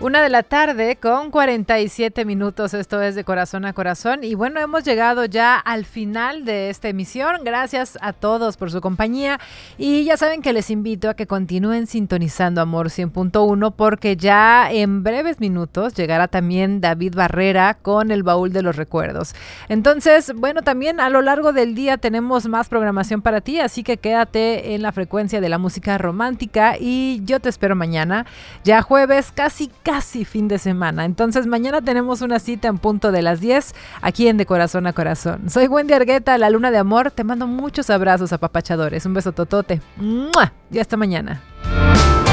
1 de la tarde con 47 minutos. Esto es De Corazón a Corazón. Y bueno, hemos llegado ya al final de esta emisión. Gracias a todos por su compañía. Y ya saben que les invito a que continúen sintonizando Amor 100.1 porque ya en breves minutos llegará también David Barrera con el Baúl de los Recuerdos. Entonces, bueno, también a lo largo del día tenemos más programación para ti, así que quédate en la frecuencia de la música romántica y yo te espero mañana, ya jueves, casi fin de semana. Entonces mañana tenemos una cita en punto de las 10 aquí en De Corazón a Corazón. Soy Wendy Argueta, la Luna de Amor. Te mando muchos abrazos apapachadores. Un beso totote. ¡Mua! Y hasta mañana.